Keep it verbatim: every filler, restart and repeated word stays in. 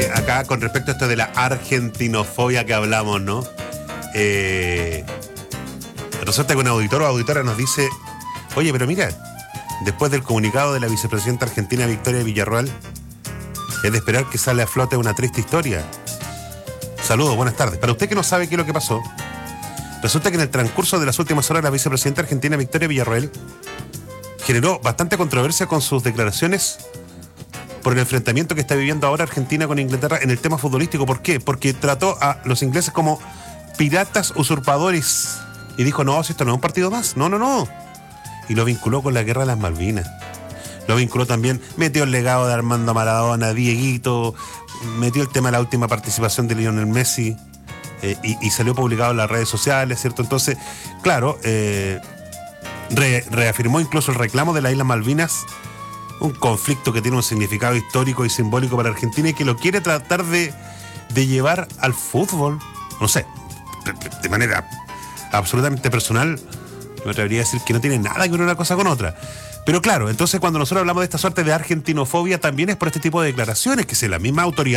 eh, acá con respecto a esto de la argentinofobia que hablamos, ¿no? Eh, resulta que un auditor o auditora nos dice, oye, pero mira, después del comunicado de la vicepresidenta argentina Victoria Villarroel, es de esperar que sale a flote una triste historia. Saludos, buenas tardes. Para usted que no sabe qué es lo que pasó, resulta que en el transcurso de las últimas horas la vicepresidenta argentina Victoria Villarroel generó bastante controversia con sus declaraciones por el enfrentamiento que está viviendo ahora Argentina con Inglaterra en el tema futbolístico. ¿Por qué? Porque trató a los ingleses como piratas usurpadores y dijo, no, si esto no es un partido más, no, no, no. Y lo vinculó con la guerra de las Malvinas. Lo vinculó también, metió el legado de Armando Maradona, Dieguito, metió el tema de la última participación de Lionel Messi eh, y, y salió publicado en las redes sociales, ¿cierto? Entonces, claro, eh, re, reafirmó incluso el reclamo de las Islas Malvinas, un conflicto que tiene un significado histórico y simbólico para Argentina y que lo quiere tratar de, de llevar al fútbol, no sé, de, de manera absolutamente personal. Me atrevería a decir que no tiene nada que ver una cosa con otra. Pero claro, entonces cuando nosotros hablamos de esta suerte de argentinofobia también es por este tipo de declaraciones, que si la misma autoridad